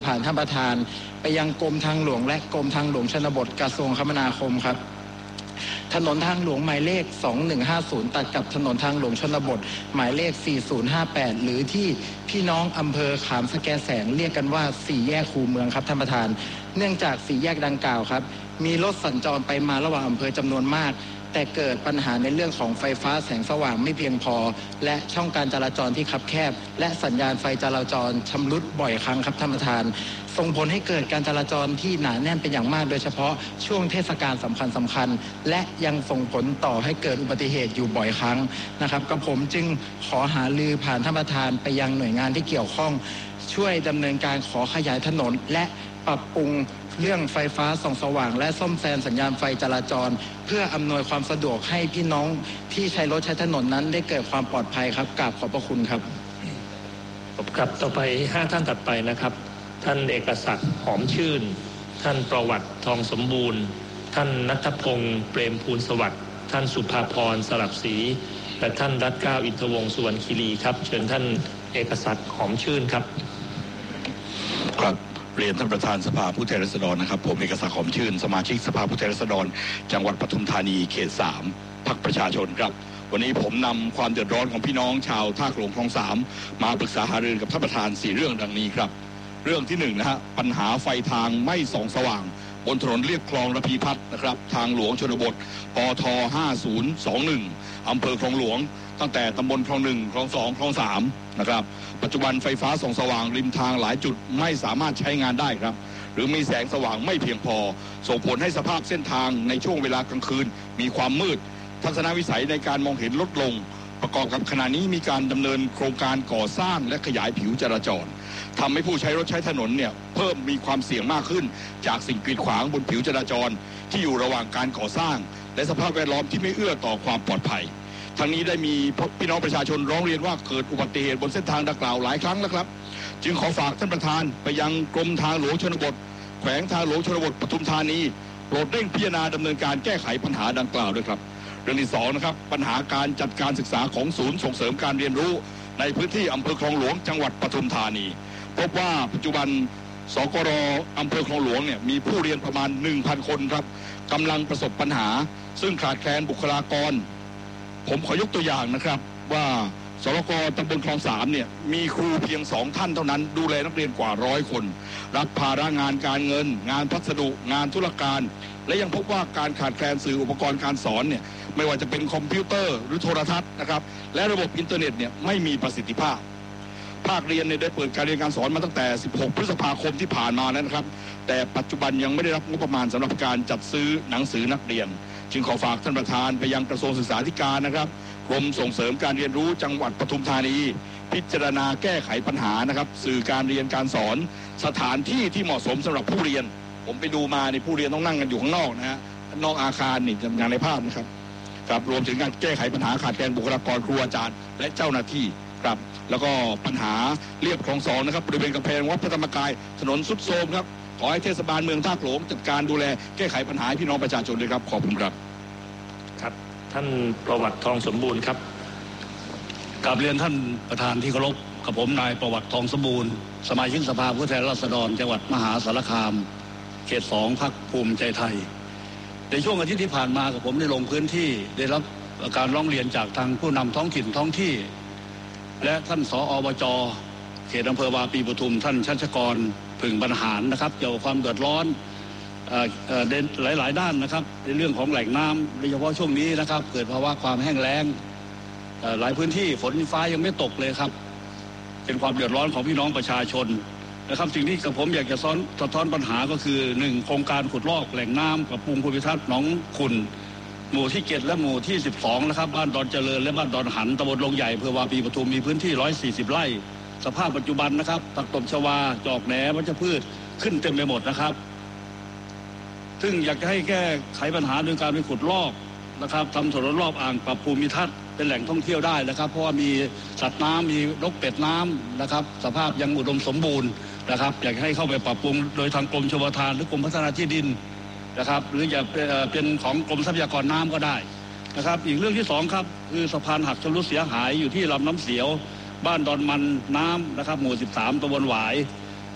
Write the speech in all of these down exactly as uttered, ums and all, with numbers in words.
ผ่านท่านประธานไปยังกรมทางหลวงและกรมทางหลวงชนบทกระทรวงคมนาคมครับถนนทางหลวงหมายเลขสองหนึ่งห้าศูนย์ตัดกับถนนทางหลวงชนบทหมายเลขสี่ศูนย์ห้าแปดหรือที่พี่น้องอำเภอขามสแกแสงเรียกกันว่าสี่แยกคูเมืองครับท่านประธานเนื่องจากสี่แยกดังกล่าวครับมีรถสัญจรไปมาระหว่างอำเภอจำนวนมากแต่เกิดปัญหาในเรื่องของไฟฟ้าแสงสว่างไม่เพียงพอและช่องการจราจรที่คับแคบและสัญญาณไฟจราจรชำรุดบ่อยครั้งครับท่านประธานส่งผลให้เกิดการจราจรที่หนาแน่นเป็นอย่างมากโดยเฉพาะช่วงเทศกาลสำคัญสำคัญและยังส่งผลต่อให้เกิดอุบัติเหตุอยู่บ่อยครั้งนะครับกับผมจึงขอหารือผ่านท่านประธานไปยังหน่วยงานที่เกี่ยวข้องช่วยดำเนินการขอขยายถนนและปรับปรุงเรื่องไฟฟ้าส่องสว่างและซ่อมแซมสัญญาณไฟจราจรเพื่ออำนวยความสะดวกให้พี่น้องที่ใช้รถใช้ถนนนั้นได้เกิดความปลอดภัยครับกราบขอบพระคุณครับครับต่อไปห้าท่านถัดไปนะครับท่านเอกศักดิ์หอมชื่นท่านประวัติทองสมบูรณ์ท่านณัฐพงษ์เปรมภูลสวัสดิ์ท่านสุภาพรสลับศรีและท่านรัตน์เกล้าอินทวงศ์สุวรรณคีรีครับเชิญท่านเอกศักดิ์หอมชื่นครับครับเรียนท่านประธานสภาผู้แทนราษฎรนะครับผมเอกศักดิ์หอมชื่นสมาชิกสภาผู้แทนราษฎรจังหวัดปทุมธานีเขตสามพรรคประชาชนครับวันนี้ผมนำความเดือดร้อนของพี่น้องชาวท่าโขลงคลองสามมาปรึกษาหารือกับท่านประธานสี่เรื่องดังนี้ครับเรื่องที่หนึ่งนะฮะปัญหาไฟทางไม่ส่องสว่างบนถนนเลียบคลองระพีพัฒน์นะครับทางหลวงชนบทปทห้าศูนย์สองหนึ่งอำเภอคลองหลวงตั้งแต่ตำบลคลองหนึ่งคลองสองคลองสามนะครับปัจจุบันไฟฟ้าส่องสว่างริมทางหลายจุดไม่สามารถใช้งานได้ครับหรือมีแสงสว่างไม่เพียงพอส่งผลให้สภาพเส้นทางในช่วงเวลากลางคืนมีความมืดทัศนวิสัยในการมองเห็นลดลงประกอบกับขณะนี้มีการดำเนินโครงการก่อสร้างและขยายผิวจราจรทำให้ผู้ใช้รถใช้ถนนเนี่ยเพิ่มมีความเสี่ยงมากขึ้นจากสิ่งกีดขวางบนผิวจราจรที่อยู่ระหว่างการก่อสร้างและสภาพแวดล้อมที่ไม่เอื้อต่อความปลอดภัยทั้งนี้ได้มีพี่น้องประชาชนร้องเรียนว่าเกิดอุบัติเหตุบนเส้นทางดังกล่าวหลายครั้งแล้วครับจึงขอฝากท่านประธานไปยังกรมทางหลวงชนบทแขวงทางหลวงชนบทปทุมธานีโปรดเร่งพิจารณาดำเนินการแก้ไขปัญหาดังกล่าวด้วยครับเรื่องที่สองนะครับปัญหาการจัดการศึกษาของศูนย์ส่งเสริมการเรียนรู้ในพื้นที่อำเภอคลองหลวงจังหวัดปทุมธานีพบว่าปัจจุบันสกรอำเภอคลองหลวงเนี่ยมีผู้เรียนประมาณ หนึ่งพัน คนครับกำลังประสบปัญหาซึ่งขาดแคลนบุคลากรผมขอยกตัวอย่างนะครับว่าสรกตำบลคลองสามเนี่ยมีครูเพียงสองท่านเท่านั้นดูแลนักเรียนกว่าร้อยคนรับภาระงานการเงินงานพัสดุงานธุรการและยังพบว่าการขาดแคลนสื่ออุปกรณ์การสอนเนี่ยไม่ว่าจะเป็นคอมพิวเตอร์หรือโทรทัศน์นะครับและระบบอินเทอร์เน็ตเนี่ยไม่มีประสิทธิภาพภาคเรียนเนี่ยได้เปิดการเรียนการสอนมาตั้งแต่สิบหกพฤษภาคมที่ผ่านมาแล้วนะครับแต่ปัจจุบันยังไม่ได้รับงบประมาณสำหรับการจัดซื้อหนังสือนักเรียนจึงขอฝากท่านประธานไปยังกระทรวงศึกษาธิการนะครับกรมส่งเสริมการเรียนรู้จังหวัดปทุมธานีพิจารณาแก้ไขปัญหานะครับสื่อการเรียนการสอนสถานที่ที่เหมาะสมสำหรับผู้เรียนผมไปดูมาในผู้เรียนต้องนั่งกันอยู่ข้างนอกนะฮะนอกอาคารนี่งานในภาพนะครับครับรวมถึงการแก้ไขปัญหาขาดแคลนบุคลากรครูอาจารย์และเจ้าหน้าที่ครับแล้วก็ปัญหาเรียบคลองสองนะครับบริเวณกำแพงวัดพระธรรมกายถนนสุดโทรมครับขอให้เทศบาลเมืองท่าโขลงจัดการดูแลแก้ไขปัญหาให้พี่น้องประชาชนด้วยครับขอบคุณครับครับท่านประวัติทองสมบูรณ์ครับกราบเรียนท่านประธานที่เคารพกับผมนายประวัติทองสมบูรณ์สมาชิกสภาผู้แทนราษฎรจังหวัดมหาสารคามเขตสองพรรคภูมิใจไทยในช่วงอาทิตย์ที่ผ่านมากับผมได้ลงพื้นที่ได้รับการร้องเรียนจากทางผู้นำท้องถิ่นท้องที่และท่านสอบจเขตอำเภอวาปีปทุมท่านชัชกรผึ่งบรรหารนะครับเกี่ยวกับความเดือดร้อนในหลายๆด้านนะครับในเรื่องของแหล่งน้ำโดยเฉพาะช่วงนี้นะครับเกิดภาวะความแห้งแล้งหลายพื้นที่ฝนฟ้ายังไม่ตกเลยครับเป็นความเดือดร้อนของพี่น้องประชาชนนะครับสิ่งที่กับผมอยากจะซ้อนสะท้อนปัญหาก็คือหนึ่งโครงการขุดลอกแหล่งน้ำกับปรุงภูมิทัศน์หนองขุ่นหมู่ที่เจ็ดและหมู่ที่สิบสองนะครับบ้านดอนเจริญและบ้านดอนหันตำบลลงใหญ่อำเภอวาปีปทุมมีพื้นที่หนึ่งร้อยสี่สิบไร่สภาพปัจจุบันนะครับผักตบชวาจอกแหนวัชพืชขึ้นเต็มไปหมดนะครับซึ่งอยากจะให้แก้ไขปัญหาโดยการไปขุดลอกนะครับทำถนนรอบอ่างปรับภูมิทัศน์เป็นแหล่งท่องเที่ยวได้นะครับเพราะว่ามีสัตว์น้ำมีนกเป็ดน้ำนะครับสภาพยังอุดมสมบูรณ์นะครับอยากให้เข้าไปปรับปรุงโดยทางกรมชลประทานหรือกรมพัฒนาที่ดินนะครับหรือจะเป็นของกรมทรัพยากรน้ำก็ได้นะครับอีกเรื่องที่สองครับคือสะพานหักชำรุดเสียหายอยู่ที่ลำน้ำเสียวบ้านดอนมันน้ำนะครับหมู่สิบสามตำบลหวาย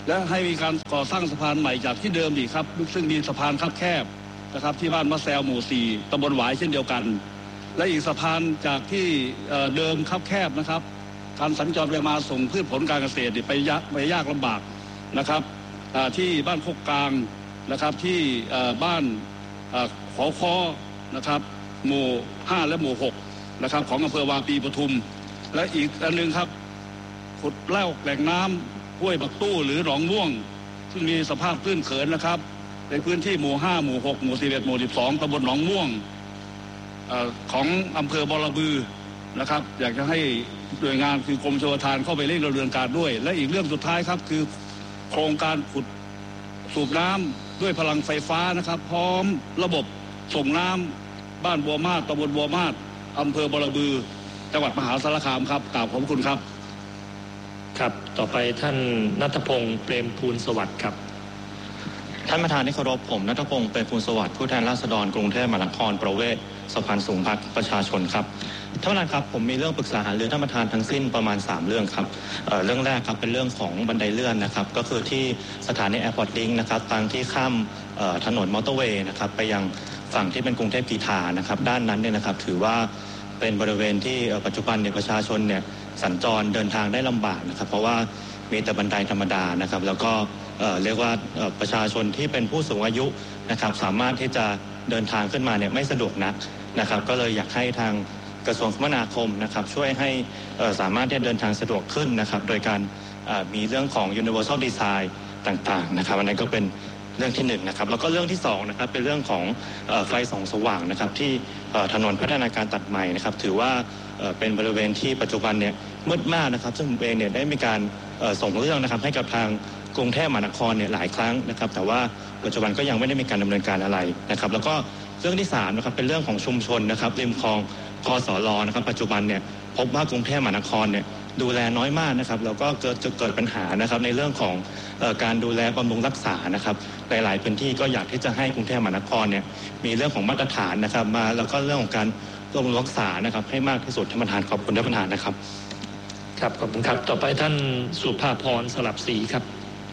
และให้มีการก่อสร้างสะพานใหม่จากที่เดิมอีกครับซึ่งมีสะพานคับแคบนะครับที่บ้านมะแซวหมู่สี่ตำบลหวายเช่นเดียวกันและอีกสะพานจากที่เดิมคับแคบนะครับการสัญจรไปมาส่งพืชผลการเกษตรไปยากไปยากลำบากนะครับที่บ้านโคกกลางนะครับที่บ้านขอคอนะครับหมู่ห้าและหมู่หกนะครับของอำเภอวาปีปทุมและอีกอันหนึ่งครับขุดเล่าแหล่งน้ำห้วยบักตู้หรือหนองม่วงซึ่งมีสภาพตื้นเขินนะครับในพื้นที่หมู่ห้าหมู่หกหมู่สิบเอ็ดหมู่สิบสองตำบลหนองม่วงของอำเภอบอระบือนะครับอยากจะให้หน่วยงานคือกรมชลประทานเข้าไปเร่งดำเนินการด้วยและอีกเรื่องสุดท้ายครับคือโครงการขุดสูบน้ำด้วยพลังไฟฟ้านะครับพร้อมระบบส่งน้ำบ้านบัวมาศตำบลบัวมาศอำเภอบอระบือจังหวัดมหาสารคามครับกราบขอบคุณครับครับต่อไปท่านณัฐพงษ์เปรมภูลสวัสดิ์ครับท่านประธานที่เคารพผมณัฐพงษ์เปรมภูลสวัสดิ์ผู้แทนราษฎรกรุงเทพมหานครประเวศสะพานสูงพรรคประชาชนครับท่านประธานครับผมมีเรื่องปรึกษาหารือท่านประธานทั้งสิ้นประมาณสามเรื่องครับ เอ่อ เรื่องแรกครับเป็นเรื่องของบันไดเลื่อนนะครับก็คือที่สถานีแอร์พอร์ตลิงก์นะครับทางที่ข้ามถนนมอเตอร์เวย์นะครับไปยังฝั่งที่เป็นกรุงเทพกรีฑานะครับด้านนั้นเนี่ยนะครับถือว่าเป็นบริเวณที่ปัจจุบันเนี่ยประชาชนเนี่ยสัญจรเดินทางได้ลำบากนะครับเพราะว่ามีแต่บันไดธรรมดานะครับแล้วก็เอ่อเรียกว่าประชาชนที่เป็นผู้สูงอายุนะครับสามารถที่จะเดินทางขึ้นมาเนี่ยไม่สะดวกนักนะครับก็เลยอยากให้ทางกระทรวงคมนาคมนะครับช่วยให้สามารถที่จะเดินทางสะดวกขึ้นนะครับโดยการมีเรื่องของ universal design ต่างๆนะครับอันนั้นก็เป็นเรื่องที่หนึ่งนะครับแล้วก็เรื่องที่สองนะครับเป็นเรื่องของไฟส่องสว่างนะครับที่ถนนพัฒนาการตัดใหม่นะครับถือว่าเป็นบริเวณที่ปัจจุบันเนี่ยมืดมากนะครับซึ่งผมเองเนี่ยได้มีการส่งเรื่องนะครับให้กับทางกรุงเทพมหานครเนี่ยหลายครั้งนะครับแต่ว่าปัจจุบันก็ยังไม่ได้มีการดำเนินการอะไรนะครับแล้วก็เรื่องที่สามนะครับเป็นเรื่องของชุมชนนะครับริมคลองคสลนะครับปัจจุบันเนี่ยพบว่ากรุงเทพมหานครเนี่ยดูแลน้อยมากนะครับแล้วก็เกิดจะเกิดปัญหานะครับในเรื่องของเอ่อการดูแลบำรุงรักษานะครับในหลายพื้นที่ก็อยากที่จะให้กรุงเทพมหานครเนี่ยมีเรื่องของมาตรฐานนะครับมาแล้วก็เรื่องของการบำรุงรักษานะครับให้มากที่สุดท่านประธานขอบคุณท่านประธานนะครับครับขอบคุณครับต่อไปท่านสุภาพรสลับศรีครับ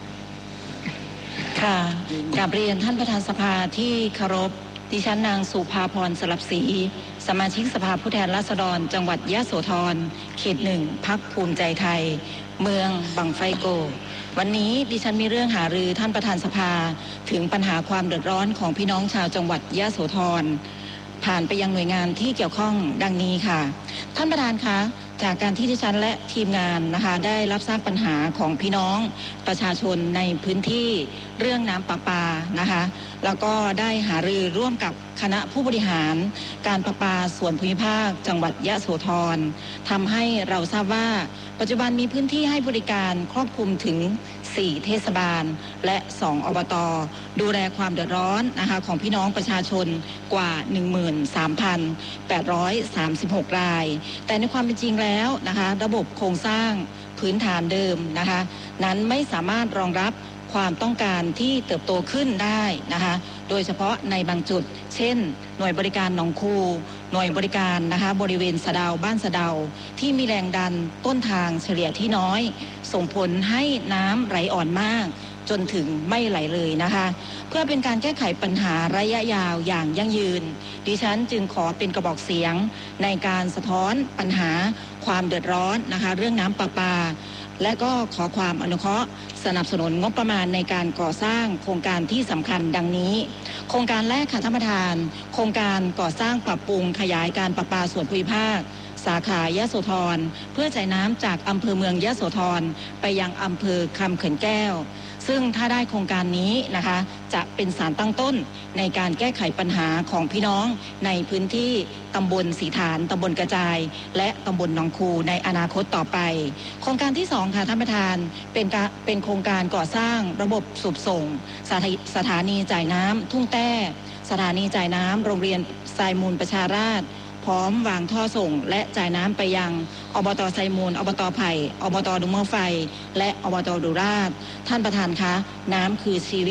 ค่ะกราบเรียนท่านประธานสภาที่เคารพดิฉันนางสุภาพรสลับศรีสมาชิกสภาผู้แทนราษฎรจังหวัดยะโสธรเขตหนึ่งพรรคภูมิใจไทยเมืองบังไฟโกวันนี้ดิฉันมีเรื่องหารือท่านประธานสภาถึงปัญหาความเดือดร้อนของพี่น้องชาวจังหวัดยะโสธรผ่านไปยังหน่วยงานที่เกี่ยวข้องดังนี้ค่ะท่านประธานคะจากการที่ดิฉันและทีมงานนะคะได้รับทราบปัญหาของพี่น้องประชาชนในพื้นที่เรื่องน้ำประปานะคะแล้วก็ได้หารือร่วมกับคณะผู้บริหารการประปาส่วนภูมิภาคจังหวัดยะโสธรทำให้เราทราบว่าปัจจุบันมีพื้นที่ให้บริการครอบคลุมถึงสี่เทศบาลและสองอบต.ดูแลความเดือดร้อนนะคะของพี่น้องประชาชนกว่า หนึ่งหมื่นสามพันแปดร้อยสามสิบหก รายแต่ในความเป็นจริงแล้วนะคะระบบโครงสร้างพื้นฐานเดิมนะคะนั้นไม่สามารถรองรับความต้องการที่เติบโตขึ้นได้นะคะโดยเฉพาะในบางจุดเช่นหน่วยบริการหนองคูหน่วยบริการนะคะบริเวณสะเดาบ้านสะเดาที่มีแรงดันต้นทางเฉลี่ยที่น้อยส่งผลให้น้ำไหลอ่อนมากจนถึงไม่ไหลเลยนะคะเพื่อเป็นการแก้ไขปัญหาระยะยาวอย่างยั่งยืนดิฉันจึงขอเป็นกระบอกเสียงในการสะท้อนปัญหาความเดือดร้อนนะคะเรื่องน้ำประปาและก็ขอความอนุเคราะห์สนับสนุนงบประมาณในการก่อสร้างโครงการที่สำคัญดังนี้โครงการแรกค่ะท่านประธานโครงการก่อสร้างปรับปรุงขยายการประปาส่วนภูมิภาคสาขายะโสธรเพื่อจ่ายน้ำจากอำเภอเมืองยะโสธรไปยังอำเภอคำเขื่อนแก้วซึ่งถ้าได้โครงการนี้นะคะจะเป็นสารตั้งต้นในการแก้ไขปัญหาของพี่น้องในพื้นที่ตำบลสีฐานตำบลกระจายและตำบลหนองคูในอนาคตต่อไปโครงการที่สองค่ะท่านประธานเป็นการเป็นโครงการก่อสร้างระบบสูบส่งสถานีจ่ายน้ำทุ่งแต้สถานีจ่ายน้ำโรงเรียนทรายมูลประชาราษฎร์พร้อมวางท่อส่งและจ่ายน้ำไปยังอบต.ไซมูลอบต.ไผ่อบต.ดุมะไฟและอบต.ดุราษฎร์ท่านประธานคะน้ำคือชีวิต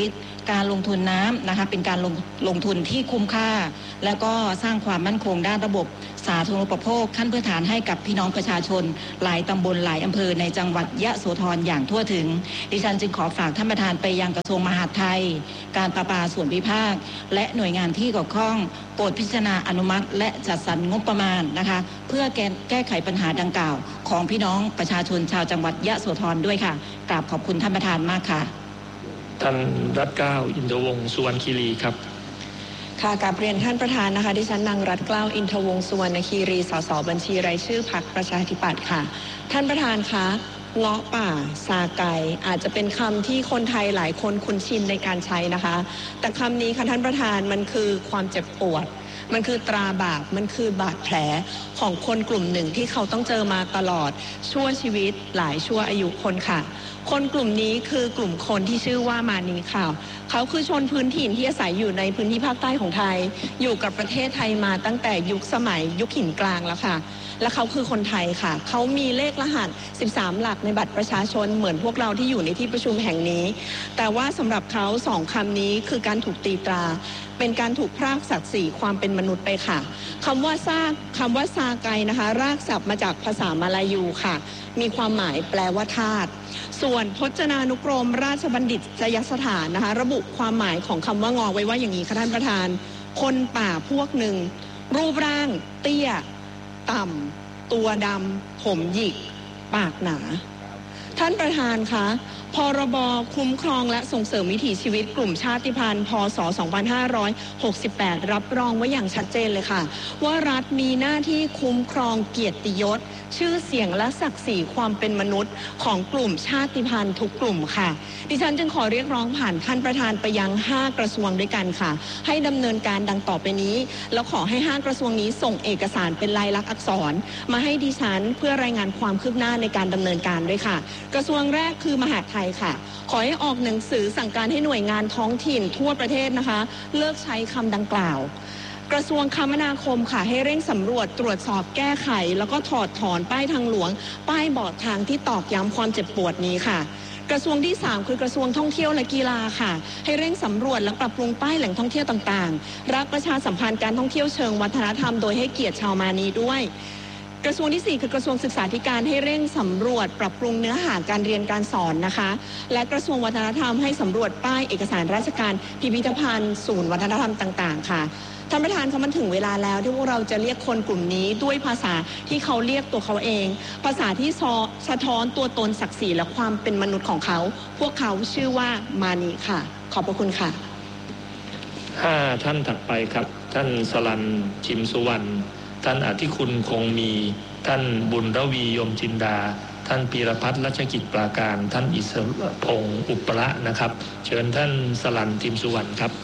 การลงทุนน้ำนะคะเป็นการลงลงทุนที่คุ้มค่าและก็สร้างความมั่นคงด้านระบบสาธารณูปโภคขั้นพื้นฐานให้กับพี่น้องประชาชนหลายตำบลหลายอำเภอในจังหวัดยะโสธรอย่างทั่วถึงดิฉันจึงขอฝากท่านประธานไปยังกระทรวงมหาดไทยการประปาส่วนภูมิภาคและหน่วยงานที่เกี่ยวข้องโปรดพิจารณาอนุมัติและจัดสรรงบประมาณนะคะเพื่อแก้ไขปัญหาดังกล่าวของพี่น้องประชาชนชาวจังหวัดยะโสธรด้วยค่ะกราบขอบคุณท่านประธานมากค่ะท่านรัตเกล้าอินทวงศ์สุวรรณคีรีครับค่ะกราบเรียนท่านประธานนะคะดิฉันนางรัตเกล้าอินทวงศ์สุวรรณคีรีสสบัญชีรายชื่อพรรคประชาธิปัตย์ค่ะท่านประธานคะเงาะป่าซาไก่อาจจะเป็นคำที่คนไทยหลายคนคุ้นชินในการใช้นะคะแต่คำนี้ค่ะท่านประธานมันคือความเจ็บปวดมันคือตราบาปมันคือบาดแผลของคนกลุ่มหนึ่งที่เขาต้องเจอมาตลอดชั่วชีวิตหลายชั่วอายุคนค่ะคนกลุ่มนี้คือกลุ่มคนที่ชื่อว่ามานีค่ะเขาคือชนพื้นถิ่นที่อาศัยอยู่ในพื้นที่ภาคใต้ของไทยอยู่กับประเทศไทยมาตั้งแต่ยุคสมัยยุคหินกลางแล้วค่ะและเขาคือคนไทยค่ะเขามีเลขรหัสสิบสามหลักในบัตรประชาชนเหมือนพวกเราที่อยู่ในที่ประชุมแห่งนี้แต่ว่าสำหรับเขาสองคำนี้คือการถูกตีตราเป็นการถูกพรากศักดิ์ศรีความเป็นมนุษย์ไปค่ะคำว่าซากคำว่าซาไกนะคะรากศัพท์มาจากภาษามาลายูค่ะมีความหมายแปลว่าทาสส่วนพจนานุกรมราชบัณฑิตยสถานนะคะระบุความหมายของคำว่างอไว้ว่าอย่างนี้ค่ะท่านประธานคนป่าพวกหนึ่งรูปร่างเตี้ยต่ำตัวดำผมหยิกปากหนาท่านประธานคะพรบคุ้มครองและส่งเสริมวิถีชีวิตกลุ่มชาติพันธุ์พ.ศ. สองพันห้าร้อยหกสิบแปดรับรองไว้อย่างชัดเจนเลยค่ะว่ารัฐมีหน้าที่คุ้มครองเกียรติยศชื่อเสียงและศักดิ์ศรีความเป็นมนุษย์ของกลุ่มชาติพันธุ์ทุกกลุ่มค่ะดิฉันจึงขอเรียกร้องผ่านท่านประธานไปยังห้ากระทรวงด้วยกันค่ะให้ดำเนินการดังต่อไปนี้แล้วขอให้ห้ากระทรวงนี้ส่งเอกสารเป็นลายลักษณ์อักษรมาให้ดิฉันเพื่อรายงานความคืบหน้าในการดำเนินการด้วยค่ะกระทรวงแรกคือมหาดไทยค่ะขอให้ออกหนังสือสั่งการให้หน่วยงานท้องถิ่นทั่วประเทศนะคะเลิกใช้คำดังกล่าวกระทรวงคมนาคมค่ะให้เร่งสำรวจตรวจสอบแก้ไขแล้วก็ถอดถอนป้ายทางหลวงป้ายบอกทางที่ตอกย้ำความเจ็บปวดนี้ค่ะกระทรวงที่สามคือกระทรวงท่องเที่ยวและกีฬาค่ะให้เร่งสำรวจและปรับปรุงป้ายแหล่งท่องเที่ยวต่างๆรักประชาสัมพันธ์การท่องเที่ยวเชิงวัฒนธรรมโดยให้เกียรติชาวมานีด้วยกระทรวงที่สี่คือกระทรวงศึกษาธิการให้เร่งสำรวจปรับปรุงเนื้อหาการเรียนการสอนนะคะและกระทรวงวัฒนธรรมให้สำรวจป้ายเอกสารราชการพิพิธภัณฑ์ศูนย์วัฒนธรรมต่างๆค่ะท่านประธานคะมันถึงเวลาแล้วที่พวกเราจะเรียกคนกลุ่มนี้ด้วยภาษาที่เขาเรียกตัวเขาเองภาษาที่สะท้อนตัวตนศักดิ์ศรีและความเป็นมนุษย์ของเขาพวกเขาชื่อว่ามานีค่ะขอบพระคุณค่ะห้าท่านถัดไปครับท่านสลันชิมสุวรรณท่านอธิคุณคงมีท่านบุญระวียมจินดาท่านพีรพัฒน์รัชกิจปราการท่านอิสรพงศ์อุปละนะครับเชิญท่านสลันชิมสุวรรณครับ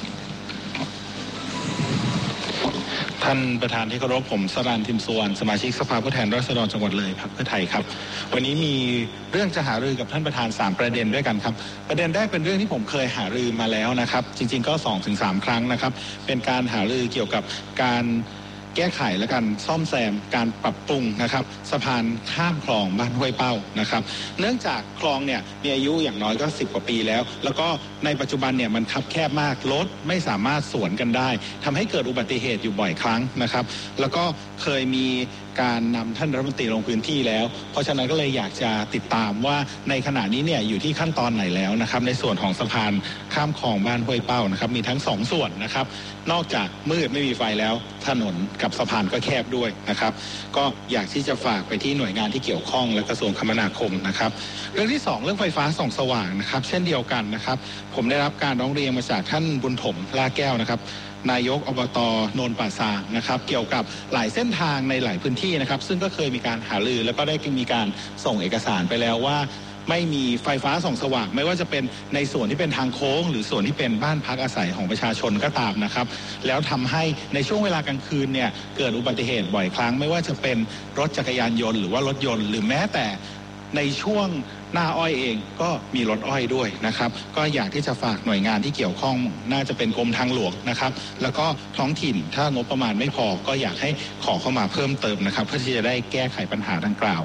ท่านประธานที่เคารพผมสรัญ ทิมสุวรรณสมาชิกสภาผู้แทนราษฎรจังหวัดเลยพรรคเพื่อไทยครับวันนี้มีเรื่องจะหารือกับท่านประธานสามประเด็นด้วยกันครับประเด็นแรกเป็นเรื่องที่ผมเคยหารือมาแล้วนะครับจริงๆก็ สองถึงสาม ครั้งนะครับเป็นการหารือเกี่ยวกับการแก้ไขและการซ่อมแซมการปรับปรุงนะครับสะพานข้ามคลองบ้านห้วยเป้านะครับเนื่องจากคลองเนี่ยมีอายุอย่างน้อยก็สิบกว่าปีแล้วแล้วก็ในปัจจุบันเนี่ยมันคับแคบมากรถไม่สามารถสวนกันได้ทำให้เกิดอุบัติเหตุอยู่บ่อยครั้งนะครับแล้วก็เคยมีการนำท่านรัฐมนตรีลงพื้นที่แล้วเพราะฉะนั้นก็เลยอยากจะติดตามว่าในขณะนี้เนี่ยอยู่ที่ขั้นตอนไหนแล้วนะครับในส่วนของสะพานข้ามคลองบ้านห้วยเป้านะครับมีทั้งสองส่วนนะครับนอกจากมืดไม่มีไฟแล้วถนนกับสะพานก็แคบด้วยนะครับก็อยากที่จะฝากไปที่หน่วยงานที่เกี่ยวข้องและกระทรวงคมนาคมนะครับเรื่องที่สองเรื่องไฟฟ้าส่องสว่างนะครับเช่นเดียวกันนะครับผมได้รับการร้องเรียนมาจากท่านบุญถมลาแก้วนะครับนายกอบต.โนนป่าซางนะครับเกี่ยวกับหลายเส้นทางในหลายพื้นที่นะครับซึ่งก็เคยมีการหารือแล้วก็ได้มีการส่งเอกสารไปแล้วว่าไม่มีไฟฟ้าส่องสว่างไม่ว่าจะเป็นในส่วนที่เป็นทางโค้งหรือส่วนที่เป็นบ้านพักอาศัยของประชาชนก็ตามนะครับแล้วทำให้ในช่วงเวลากลางคืนเนี่ยเกิดอุบัติเหตุบ่อยครั้งไม่ว่าจะเป็นรถจักรยานยนต์หรือว่ารถยนต์หรือแม้แต่ในช่วงหน้าอ้อยเองก็มีรถอ้อยด้วยนะครับก็อยากที่จะฝากหน่วยงานที่เกี่ยวข้องน่าจะเป็นกรมทางหลวงนะครับแล้วก็ท้องถิ่นถ้างบประมาณไม่พอก็อยากให้ขอเข้ามาเพิ่มเติมนะครับเพื่อที่จะได้แก้ไขปัญหาดังกล่าว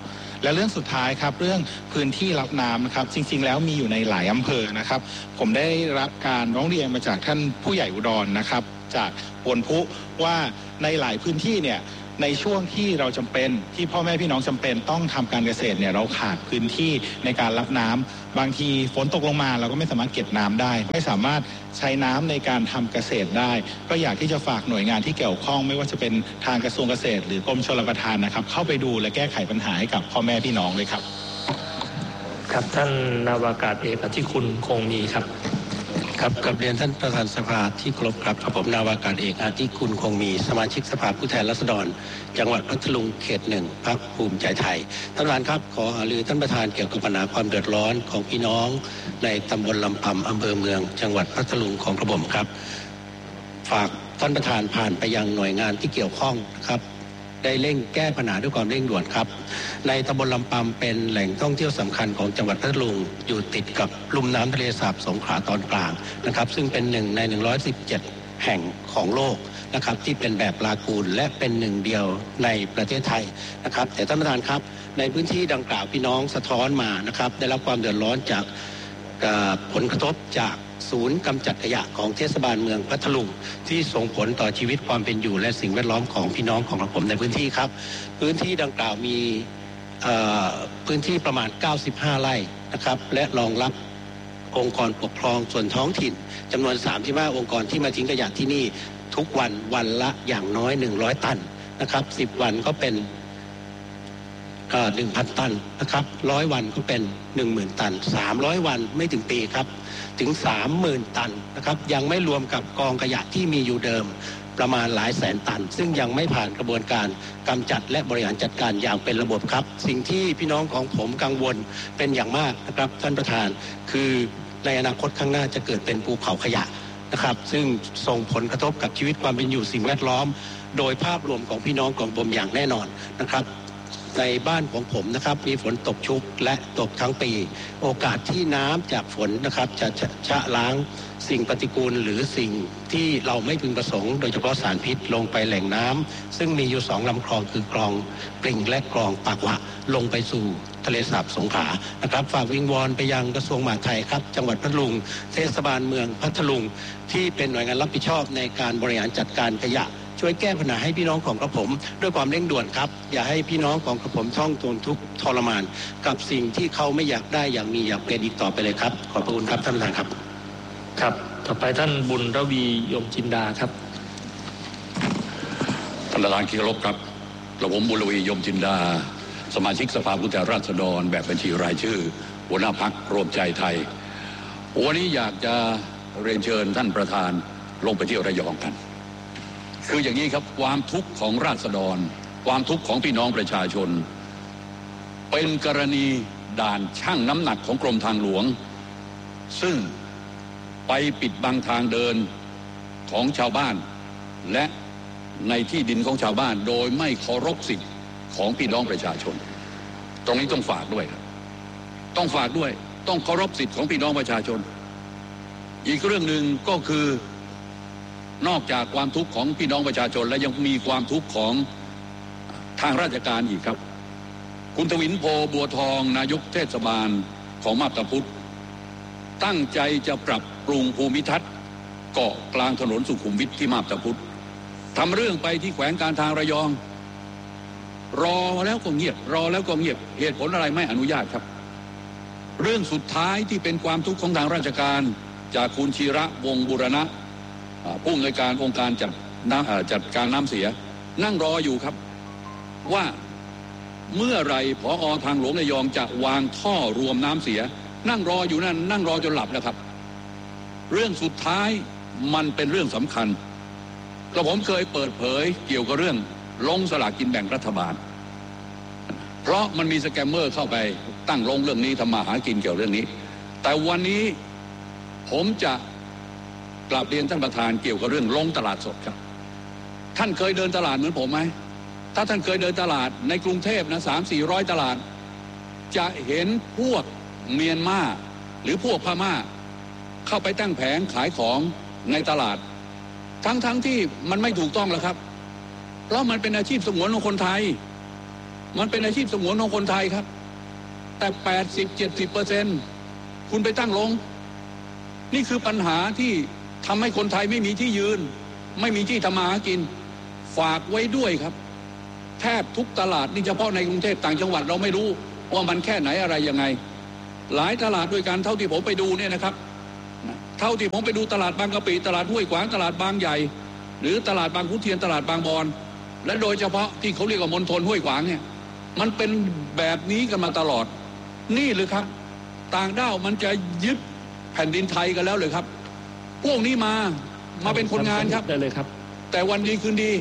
และเรื่องสุดท้ายครับเรื่องพื้นที่รับน้ำนะครับจริงๆแล้วมีอยู่ในหลายอำเภอนะครับผมได้รับการร้องเรียนมาจากท่านผู้ใหญ่อุดรนะครับจากปวนพุว่าในหลายพื้นที่เนี่ยในช่วงที่เราจำเป็นที่พ่อแม่พี่น้องจำเป็นต้องทำการเกษตรเนี่ยเราขาดพื้นที่ในการรับน้ำบางทีฝนตกลงมาเราก็ไม่สามารถเก็บน้ำได้ไม่สามารถใช้น้ำในการทำเกษตรได้ก็อยากที่จะฝากหน่วยงานที่เกี่ยวข้องไม่ว่าจะเป็นทางกระทรวงเกษตรหรือกรมชลประทานนะครับเข้าไปดูและแก้ไขปัญหาให้กับพ่อแม่พี่น้องเลยครับครับท่านนาวากาศเอกอธิคุณคงมีครับครับกับเรียนท่านประธานสภาที่เคารพครับผมนาวากาศเอกอธิคุณคงมีสมาชิกสภาผู้แทนราษฎรจังหวัดพัทลุงเขตหนึ่งพรรคภูมิใจไทยท่านประธานครับขอหารือท่านประธานเกี่ยวกับปัญหาความเดือดร้อนของพี่น้องในตำบลลำปำอำเภอเมืองจังหวัดพัทลุงของกระผมครับฝากท่านประธานผ่านไปยังหน่วยงานที่เกี่ยวข้องครับได้เร่งแก้ปัญหาด้วยความเร่งด่วนครับในตำบลลำปำเป็นแหล่งท่องเที่ยวสำคัญของจังหวัดพัทลุงอยู่ติดกับลุ่มน้ำทะเลสาบสงขลาตอนกลางนะครับซึ่งเป็นหนึ่งในหนึ่งร้อยสิบเจ็ดแห่งของโลกนะครับที่เป็นแบบลากูนและเป็นหนึ่งเดียวในประเทศไทยนะครับแต่ท่านประธานครับในพื้นที่ดังกล่าวพี่น้องสะท้อนมานะครับได้รับความเดือดร้อนจากผลกระทบจากศูนย์กำจัดขยะของเทศบาลเมืองพัทลุงที่ส่งผลต่อชีวิตความเป็นอยู่และสิ่งแวดล้อมของพี่น้องของผมในพื้นที่ครับพื้นที่ดังกล่าวมีพื้นที่ประมาณเก้าสิบห้าไร่นะครับและรองรับองค์กรปกครองส่วนท้องถิ่นจำนวนสามสิบห้าองค์กรที่มาทิ้งขยะที่นี่ทุกวันวันละอย่างน้อยหนึ่งร้อยตันนะครับสิบวันก็เป็นหนึ่งพันตันนะครับร้อยวันก็เป็นหนึ่งหมื่นตันสามร้อยวันไม่ถึงปีครับถึงสามหมื่นตันนะครับยังไม่รวมกับกองขยะที่มีอยู่เดิมประมาณหลายแสนตันซึ่งยังไม่ผ่านกระบวนการกำจัดและบริหารจัดการอย่างเป็นระบบครับสิ่งที่พี่น้องของผมกังวลเป็นอย่างมากนะครับท่านประธานคือในอนาคตข้างหน้าจะเกิดเป็นภูเขาขยะนะครับซึ่งส่งผลกระทบกับชีวิตความเป็นอยู่สิ่งแวดล้อมโดยภาพรวมของพี่น้องของผมอย่างแน่นอนนะครับในบ้านของผมนะครับมีฝนตกชุกและตกทั้งปีโอกาสที่น้ำจากฝนนะครับจะชะล้างสิ่งปฏิกูลหรือสิ่งที่เราไม่พึงประสงค์โดยเฉพาะสารพิษลงไปแหล่งน้ำซึ่งมีอยู่สองลำคลองคือคลองปริ่งและคลองปากหวะลงไปสู่ทะเลสาบสงขลานะครับฝากวิงวอนไปยังกระทรวงมหาดไทยครับจังหวัดพัทลุงเทศบาลเมืองพัทลุงที่เป็นหน่วยงานรับผิดชอบในการบริหารจัดการขยะช่วยแก้ปัญหาให้พี่น้องของกระผมด้วยความเร่งด่วนครับอย่าให้พี่น้องของกระผมท่องทนทุกข์ทรมานกับสิ่งที่เขาไม่อยากได้อย่างมีอยากเป็นอีกต่อไปเลยครับขอบพระคุณครับท่านประธานครับครับต่อไปท่านบุญระวียมจินดาครับท่านประธานที่เคารพครับกระผมบุญระวียมจินดาสมาชิกสภาผู้แทนราษฎรแบบบัญชีรายชื่อหัวหน้าพรรครวมใจไทยวันนี้อยากจะเรียนเชิญท่านประธานลงไปที่ระยองกันคืออย่างนี้ครับความทุกข์ของราษฎรความทุกข์ของพี่น้องประชาชนเป็นกรณีด่านชั่งน้ำหนักของกรมทางหลวงซึ่งไปปิดบังทางเดินของชาวบ้านและในที่ดินของชาวบ้านโดยไม่เคารพสิทธิ์ของพี่น้องประชาชนตรงนี้ต้องฝากด้วยครับต้องฝากด้วยต้องเคารพสิทธิ์ของพี่น้องประชาชนอีกเรื่องหนึ่งก็คือนอกจากความทุกข์ของพี่น้องประชาชนและยังมีความทุกข์ของทางราชการอีกครับคุณทวินโพบัวทองนายกเทศบาลของมาบตาพุธตั้งใจจะปรับปรุงภูมิทัศน์เกาะกลางถนนสุขุมวิทที่มาบตาพุธทำเรื่องไปที่แขวงการทางระยองรอแล้วก็เงียบรอแล้วก็เงียบเหตุผลอะไรไม่อนุญาตครับเรื่องสุดท้ายที่เป็นความทุกข์ของทางราชการจากคุณชีระวงศ์บุรณะผู้อำนวยการองค์การจัดน้ำจัดการน้ำเสียนั่งรออยู่ครับว่าเมื่อไรผอ.ทางหลวงระยองจะวางท่อรวมน้ำเสียนั่งรออยู่นั่นนั่งรอจนหลับแล้วครับเรื่องสุดท้ายมันเป็นเรื่องสำคัญกระผมเคยเปิดเผยเกี่ยวกับเรื่องลงสลากกินแบ่งรัฐบาลเพราะมันมีสแกมเมอร์เข้าไปตั้งลงเรื่องนี้ทำมาหากินเกี่ยวเรื่องนี้แต่วันนี้ผมจะกราบเรียนท่านประธานเกี่ยวกับเรื่องลงตลาดสดครับท่านเคยเดินตลาดเหมือนผมไหมถ้าท่านเคยเดินตลาดในกรุงเทพนะสามสี่ร้อยตลาดจะเห็นพวกเมียนมาหรือพวกพม่าเข้าไปตั้งแผงขายของในตลาดทั้งๆ ที่มันไม่ถูกต้องแล้วครับเพราะมันเป็นอาชีพสงวนของคนไทยมันเป็นอาชีพสงวนของคนไทยครับแต่แปดสิบ เจ็ดสิบเปอร์เซ็นต์คุณไปตั้งลงนี่คือปัญหาที่ทำให้คนไทยไม่มีที่ยืนไม่มีที่ทำมาหากินฝากไว้ด้วยครับแทบทุกตลาดนี่เฉพาะในกรุงเทพต่างจังหวัดเราไม่รู้ว่ามันแค่ไหนอะไรยังไงหลายตลาดด้วยกันเท่าที่ผมไปดูเนี่ยนะครับเท่าที่ผมไปดูตลาดบางกะปิตลาดห้วยขวางตลาดบางใหญ่หรือตลาดบางขุนเทียนตลาดบางบอนและโดยเฉพาะที่เขาเรียกว่ามณฑลห้วยขวางเนี่ยมันเป็นแบบนี้กันมาตลอดนี่เลยครับต่างด้าวมันจะยึดแผ่นดินไทยกันแล้วเลยครับพวกนี้มามาเป็นคนงานครับได้เลยครับแต่วันดีคืนดี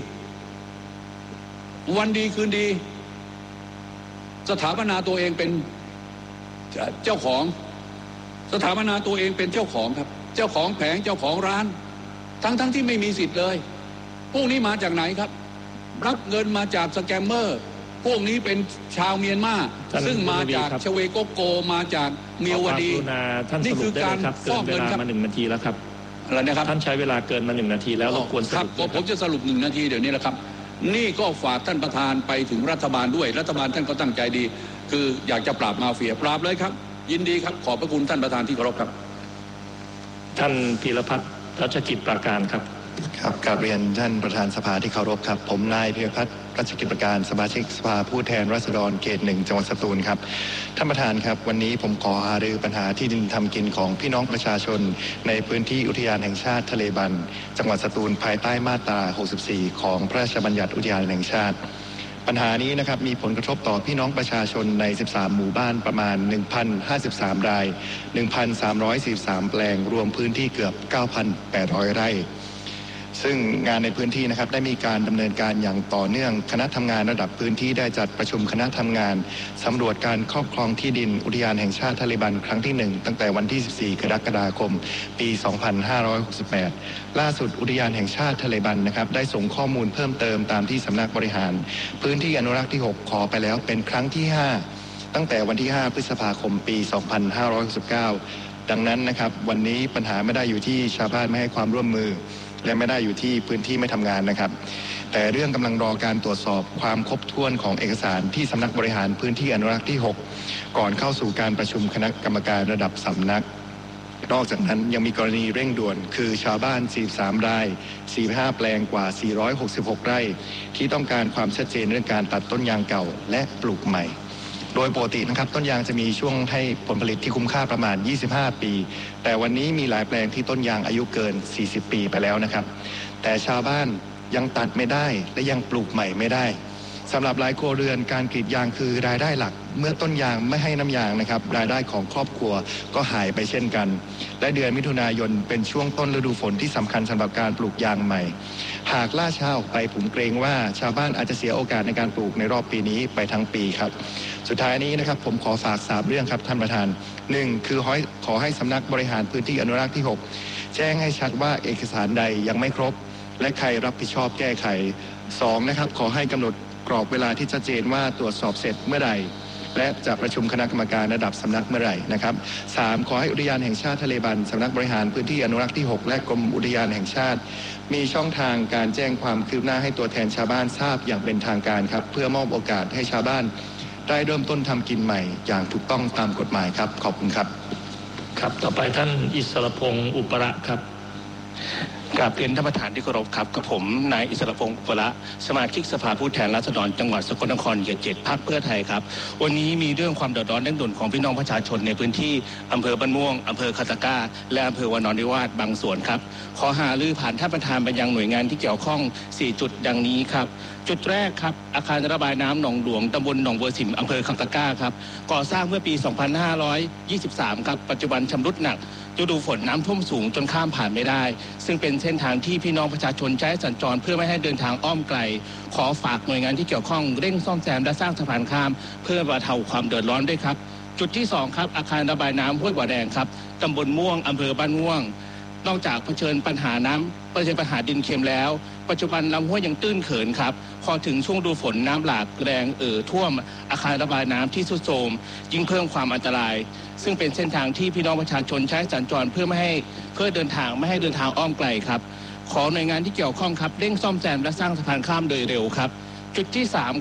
วันดีคืนดีสถาปนาตัวเองเป็นเจ้าของสถาปนาตัวเองเป็นเจ้าของครับเจ้าของแผงเจ้าของร้านทั้งทั้งที่ไม่มีสิทธิ์เลยพวกนี้มาจากไหนครับรับเงินมาจากสแกมเมอร์พวกนี้เป็นชาวเมียนมาซึ่งมาจากชเวโกโกมาจากเมียวดีนี่คือการฟอกเงินครับมาหนึ่งนาทีแล้วครับอะไรนะครับท่านใช้เวลาเกินมาหนึ่งนาทีแล้วรบกวนสรุปครับผมจะสรุปหนึ่งนาทีเดี๋ยวนี้แหละครับนี่ก็ฝากท่านประธานไปถึงรัฐบาลด้วยรัฐบาลท่านก็ตั้งใจดีคืออยากจะปราบมาเฟียปราบเลยครับยินดีครับขอบพระคุณท่านประธานที่เคารพครับท่านพีรพัฒน์รัชกิจประการครับครับกราบเรียนท่านประธานสภาที่เคารพครับผมนายพีรพัฒน์รัชกิจประการสมาชิกสภาผู้แทนราษฎรเขตหนึ่งจังหวัดสตูลครับท่านประธานครับวันนี้ผมขอหารือปัญหาที่ดินทำกินของพี่น้องประชาชนในพื้นที่อุทยานแห่งชาติทะเลบันจังหวัดสตูลภายใต้มาตราหกสิบสี่ของพระราชบัญญัติอุทยานแห่งชาติปัญหานี้นะครับมีผลกระทบต่อพี่น้องประชาชนในสิบสามหมู่บ้านประมาณ หนึ่งพันห้าสิบสาม ราย หนึ่งพันสามร้อยสี่สิบสาม แปลงรวมพื้นที่เกือบ เก้าพันแปดร้อย ไร่ซึ่งงานในพื้นที่นะครับได้มีการดำเนินการอย่างต่อเนื่องคณะทำงานระดับพื้นที่ได้จัดประชุมคณะทำงานสำรวจการครอบครองที่ดินอุทยานแห่งชาติทะเลบันครั้งที่หนึ่งตั้งแต่วันที่สิบสี่กรกฎาคมปีสองพันห้าร้อยหกสิบแปดล่าสุดอุทยานแห่งชาติทะเลบันนะครับได้ส่งข้อมูลเพิ่มเติมตามที่สำนักบริหารพื้นที่อนุรักษ์ที่หกขอไปแล้วเป็นครั้งที่ห้าตั้งแต่วันที่ห้าพฤษภาคมปีสองพันห้าร้อยหกสิบเก้าดังนั้นนะครับวันนี้ปัญหาไม่ได้อยู่ที่ชาวบ้านไม่ให้ความร่วมมือและไม่ได้อยู่ที่พื้นที่ไม่ทำงานนะครับแต่เรื่องกำลังรอการตรวจสอบความครบถ้วนของเอกสารที่สำนักบริหารพื้นที่อนุรักษ์ที่หกก่อนเข้าสู่การประชุมคณะกรรมการระดับสำนักนอกจากนั้นยังมีกรณีเร่งด่วนคือชาวบ้านสี่สิบสามรายสี่สิบห้าแปลงกว่าสี่ร้อยหกสิบหกไร่ที่ต้องการความชัดเจนเรื่องการตัดต้นยางเก่าและปลูกใหม่โดยปกตินะครับต้นยางจะมีช่วงให้ผลผลิตที่คุ้มค่าประมาณยี่สิบห้าปีแต่วันนี้มีหลายแปลงที่ต้นยางอายุเกินสี่สิบปีไปแล้วนะครับแต่ชาวบ้านยังตัดไม่ได้และยังปลูกใหม่ไม่ได้สำหรับหลายครัวเรือนการกรีดยางคือรายได้หลักเมื่อต้นยางไม่ให้น้ำยางนะครับรายได้ของครอบครัวก็หายไปเช่นกันและเดือนมิถุนายนเป็นช่วงต้นฤดูฝนที่สำคัญสำหรับการปลูกยางใหม่หากล่าช้าออกไปผมเกรงว่าชาวบ้านอาจจะเสียโอกาสในการปลูกในรอบปีนี้ไปทั้งปีครับสุดท้ายนี้นะครับผมขอฝากสามเรื่องครับท่านประธานหนึ่งคือขอให้สำนักบริหารพื้นที่อนุรักษ์ที่หกแจ้งให้ชัดว่าเอกสารใดยังไม่ครบและใครรับผิดชอบแก้ไขสองนะครับขอให้กำหนดกรอบเวลาที่ชัดเจนว่าตรวจสอบเสร็จเมื่อใดและจะประชุมคณะกรรมการระดับสำนักเมื่อไหร่นะครับสามขอให้อุทยานแห่งชาติทะเลบันสำนักบริหารพื้นที่อนุรักษ์ที่หกและกรมอุทยานแห่งชาติมีช่องทางการแจ้งความคืบหน้าให้ตัวแทนชาวบ้านทราบอย่างเป็นทางการครับเพื่อมอบโอกาสให้ชาวบ้านได้เริ่มต้นทำกินใหม่อย่างถูกต้องตามกฎหมายครับขอบคุณครับครับต่อไปท่านอิสรพงศ์อุประครับกราบเรียนท่านประธานที่เคารพครับกับผมนายอิสรพงศ์อุประสมาชิกสภาผู้แทนราษฎรจังหวัดสกลนครเขตเจ็ดพรรคเพื่อไทยครับวันนี้มีเรื่องความเดือดร้อนเร่งด่วนของพี่น้องประชาชนในพื้นที่อำเภอบ้านม่วงอำเภอคาตาก้าและอำเภอวานอนนิวาสบางส่วนครับขอหารือผ่านท่านประธานไปยังหน่วยงานที่เกี่ยวข้องสี่จุดดังนี้ครับจุดแรกครับอาคารระบายน้ำหนองหลวงตำบลหนองบัวสิมอำเภอคาตาก้าครับก่อสร้างเมื่อปีสองพันห้าร้อยยี่สิบสามครับปัจจุบันชำรุดหนักฤดูฝนน้ำท่วมสูงจนข้ามผ่านไม่ได้ซึ่งเป็นเส้นทางที่พี่น้องประชาชนใช้สัญจรเพื่อไม่ให้เดินทางอ้อมไกลขอฝากหน่วยงานที่เกี่ยวข้องเร่งซ่อมแซมและสร้างสะพานข้ามเพื่อบรรเทาความเดือดร้อนด้วยครับจุดที่สองครับอาคารระบายน้ำห้วยบ่อแดงครับตำบลม่วงอำเภอบ้านม่วงนอกจากเผชิญปัญหาน้ำเผชิญปัญหาดินเค็มแล้วปัจจุบันลำห้วยยังตื้นเขินครับพอถึงช่วงดูฝนน้ำหลากแรงเอ่อท่วมอาคารระบายน้ำที่ทรุดโทรมยิ่งเพิ่มความอันตรายซึ่งเป็นเส้นทางที่พี่น้องประชาชนใช้สัญจรเพื่อไม่ให้เพื่อเดินทางไม่ให้เดินทางอ้อมไกลครับขอหน่วยงานที่เกี่ยวข้องครับเร่งซ่อมแซมและสร้างสะพานข้ามโดยเร็วครับจุดที่สามครับข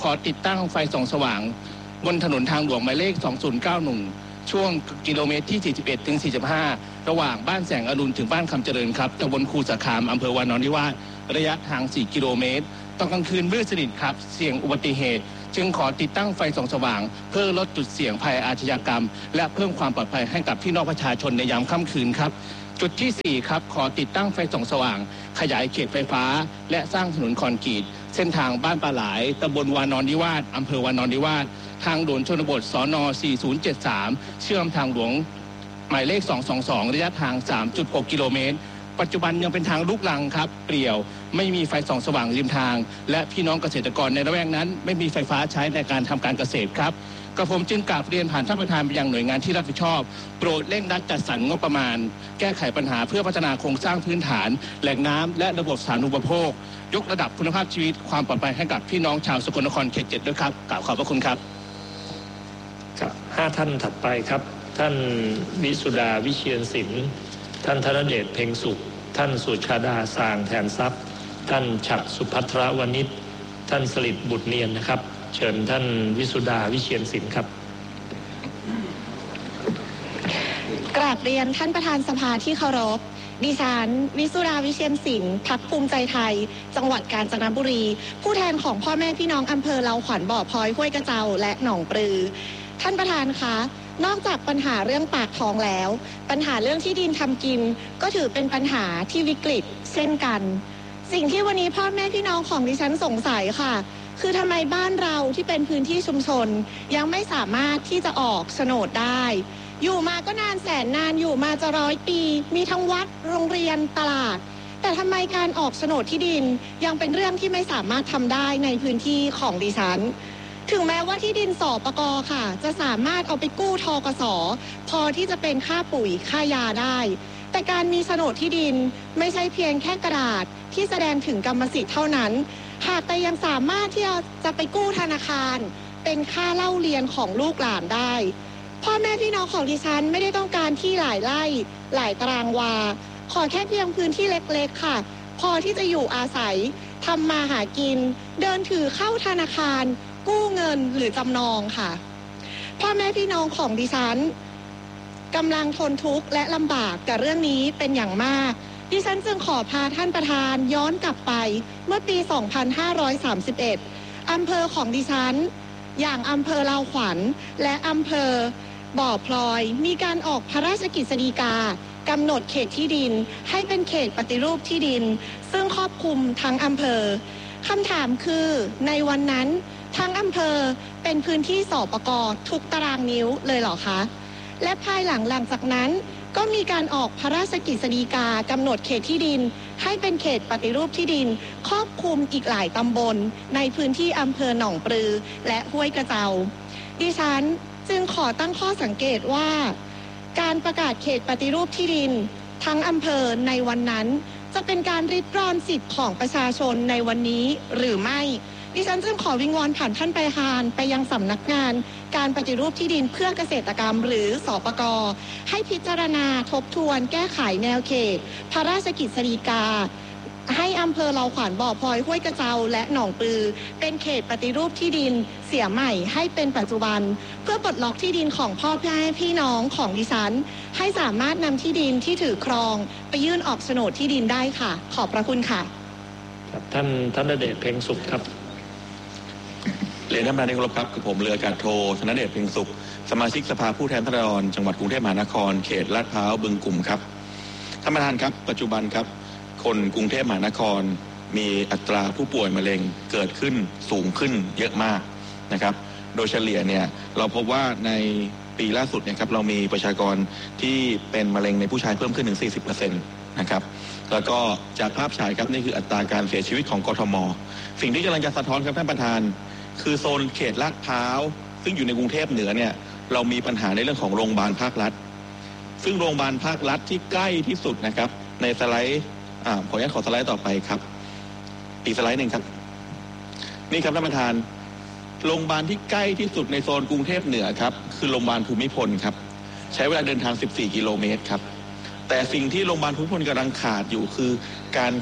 ขอติดตั้งไฟส่องสว่างบนถนนทางหลวงหมายเลขสองศูนย์เก้าหนึ่งช่วงกิโลเมตรที่สี่สิบเอ็ดถึงสี่สิบห้าระหว่างบ้านแสงอรุณถึงบ้านคำเจริญครับตำบลคูสะขามอำเภอวานอนนิวาสระยะทางสี่กิโลเมตรตอนกลางคืนมืดสนิทครับเสี่ยงอุบัติเหตุจึงขอติดตั้งไฟส่องสว่างเพื่อลดจุดเสี่ยงภัยอาชญากรรมและเพิ่มความปลอดภัยให้กับพี่น้องประชาชนในยามค่ำคืนครับจุดที่สี่ครับขอติดตั้งไฟส่องสว่างขยายเขตไฟฟ้าและสร้างถนนคอนกรีตเส้นทางบ้านปลาหลายตำบลวานอนนิวาสอำเภอวานอนนิวาสทางด่วนชนบทสนสี่ศูนย์เจ็ดสามเชื่อมทางหลวงหมายเลขสองสองสองระยะทาง สามจุดหก กิโลเมตรปัจจุบันยังเป็นทางลูกรังครับเปลี่ยวไม่มีไฟส่องสว่างริมทางและพี่น้องเกษตรกรในละแวกนั้นไม่มีไฟฟ้าใช้ในการทำการเกษตรครับกระผมจึงกราบเรียนผ่านท่านประธานไปยังหน่วยงานที่รับผิดชอบโปรดเร่งรัดจัดสรรงบประมาณแก้ไขปัญหาเพื่อพัฒนาโครงสร้างพื้นฐานแหล่งน้ำและระบบสาธารณูปโภคยกระดับคุณภาพชีวิตความปลอดภัยให้กับพี่น้องชาวสกลนครเขตเจ็ดด้วยครับกราบขอบพระคุณครับครับห้าท่านถัดไปครับท่านวิสุดาวิเชียรศิลป์ท่านธนเดชเพ็งสุขท่านสุชาดาสางแทนทรัพย์ท่านฉัตรสุภัทรวณิชท่านสลิดบุตรเนียนนะครับเชิญท่านวิสุดาวิเชียรศิลป์ครับกราบเรียนท่านประธานสภาที่เคารพดิฉันวิสุดาวิเชียรศิลป์พรรคภูมิใจไทยจังหวัดกาญจนบุรีผู้แทนของพ่อแม่พี่น้องอำเภอเลาขวัญบ่อพลอยห้วยกระเจ้าและหนองปลือท่านประธานคะนอกจากปัญหาเรื่องปากท้องแล้วปัญหาเรื่องที่ดินทำกินก็ถือเป็นปัญหาที่วิกฤตเช่นกันสิ่งที่วันนี้พ่อแม่พี่น้องของดิฉันสงสัยค่ะคือทำไมบ้านเราที่เป็นพื้นที่ชุมชนยังไม่สามารถที่จะออกโฉนดได้อยู่มาก็นานแสนนานอยู่มาจะร้อยปีมีทั้งวัดโรงเรียนตลาดแต่ทำไมการออกโฉนดที่ดินยังเป็นเรื่องที่ไม่สามารถทำได้ในพื้นที่ของดิฉันถึงแม้ว่าที่ดินสปก.ค่ะจะสามารถเอาไปกู้ธกส.พอที่จะเป็นค่าปุ๋ยค่ายาได้แต่การมีโฉนดที่ดินไม่ใช่เพียงแค่กระดาษที่แสดงถึงกรรมสิทธิ์เท่านั้นหากแต่ยังสามารถที่จะไปกู้ธนาคารเป็นค่าเล่าเรียนของลูกหลานได้พ่อแม่พี่น้องของดิฉันไม่ได้ต้องการที่หลายไร่หลายตารางวาขอแค่เพียงพื้นที่เล็กๆค่ะพอที่จะอยู่อาศัยทำมาหากินเดินถือเข้าธนาคารกู้เงินหรือจำนองค่ะพ่อแม่พี่น้องของดิฉันกำลังทนทุกข์และลำบากกับเรื่องนี้เป็นอย่างมากดิฉันจึงขอพาท่านประธานย้อนกลับไปเมื่อปี สองพันห้าร้อยสามสิบเอ็ด อำเภอของดิฉันอย่างอำเภอเลาขวัญและอำเภอบ่อพลอยมีการออกพระราชกฤษฎีกากำหนดเขตที่ดินให้เป็นเขตปฏิรูปที่ดินซึ่งครอบคลุมทั้งอำเภอคำถามคือในวันนั้นทั้งอำเภอเป็นพื้นที่สปก.ทุกตารางนิ้วเลยเหรอคะและภายหลังหลังจากนั้นก็มีการออกพระราชกฤษฎีกากำหนดเขตที่ดินให้เป็นเขตปฏิรูปที่ดินครอบคลุมอีกหลายตำบลในพื้นที่อำเภอหนองปลือและห้วยกระเจ้าดิฉันจึงขอตั้งข้อสังเกตว่าการประกาศเขตปฏิรูปที่ดินทั้งอำเภอในวันนั้นจะเป็นการริดรอนสิทธิ์ของประชาชนในวันนี้หรือไม่ดิฉันจึงขอวิงวอนผ่านท่านประธานไปยังสำนักงานการปฏิรูปที่ดินเพื่อเกษตรกรรมหรือสปก.ให้พิจารณาทบทวนแก้ไขแนวเขตพระราชกฤษฎีกาให้อำเภอเลาขวัญบ่อพลอยห้วยกระเจ้าและหนองปลือเป็นเขตปฏิรูปที่ดินเสียใหม่ให้เป็นปัจจุบันเพื่อปลดล็อกที่ดินของพ่อแม่พี่น้องของดิฉันให้สามารถนำที่ดินที่ถือครองไปยื่นออกโฉนดที่ดินได้ค่ะขอบพระคุณค่ะครับท่านธนเดชเพ็งสุขครับเรียนท่านประธานที่เคารพครับคือผมเรืออากาศโทธนเดชเพ็งสุขสมาชิกสภาผู้แทนราษฎรจังหวัดกรุงเทพมหานครเขตลาดพร้าวบึงกลุ่มครับท่านประธานครับปัจจุบันครับคนกรุงเทพมหานครมีอัตราผู้ป่วยมะเร็งเกิดขึ้นสูงขึ้นเยอะมากนะครับโดยเฉลี่ยเนี่ยเราพบว่าในปีล่าสุดเนี่ยครับเรามีประชากรที่เป็นมะเร็งในผู้ชายเพิ่มขึ้นถึง สี่สิบเปอร์เซ็นต์ นะครับแล้วก็จากภาพฉายครับนี่คืออัตราการเสียชีวิตของกทม.สิ่งที่กำลังจะสะท้อนครับท่านประธานคือโซนเขตลาดพร้าวซึ่งอยู่ในกรุงเทพเหนือเนี่ยเรามีปัญหาในเรื่องของโรงพยาบาลภาครัฐซึ่งโรงพยาบาลภาครัฐที่ใกล้ที่สุดนะครับในสไลด์อ่าขออนุญาตขอสไลด์ต่อไปครับอีกสไลด์หนึ่งครับนี่ครับท่านประธานโรงพยาบาลที่ใกล้ที่สุดในโซนกรุงเทพเหนือครับคือโรงพยาบาลภูมิพลครับใช้เวลาเดินทางสิบสี่กิโลเมตรครับแต่สิ่งที่โรงพยาบาลภูมิพลกำลังขาดอยู่คือการ